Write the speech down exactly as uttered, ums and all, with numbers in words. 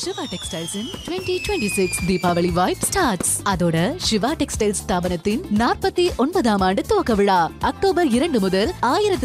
Siva textiles இன் twenty twenty-six Deepavali vibe starts. அதோட Siva textiles ஸ்தாபனத்தின் நாற்பத்தி ஒன்பதாம் ஆண்டு துவக்க விழா அக்டோபர் இரண்டு முதல் ஆயிரத்தி